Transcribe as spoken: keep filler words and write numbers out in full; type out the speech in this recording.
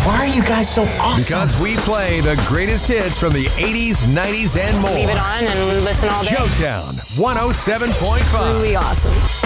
Why are you guys so awesome? Because we play the greatest hits from the eighties, nineties, and more. Leave it on and listen all day. Showtown one oh seven point five. Really awesome.